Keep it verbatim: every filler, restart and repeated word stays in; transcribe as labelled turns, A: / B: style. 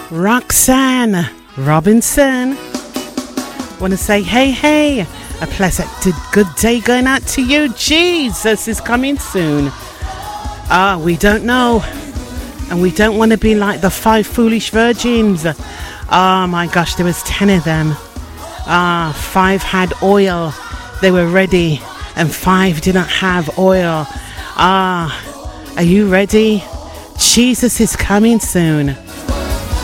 A: Roxanne Robinson. Want to say hey, hey, a pleasant good day going out to you. Jesus is coming soon. Ah, we don't know. And we don't want to be like the five foolish virgins. Oh my gosh, there was ten of them. Ah, five had oil. They were ready. And five didn't have oil. Ah, are you ready? Jesus is coming soon.